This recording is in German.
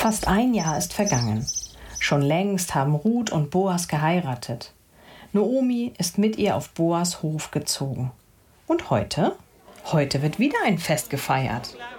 Fast ein Jahr ist vergangen. Schon längst haben Ruth und Boas geheiratet. Naomi ist mit ihr auf Boas Hof gezogen. Und heute? Heute wird wieder ein Fest gefeiert.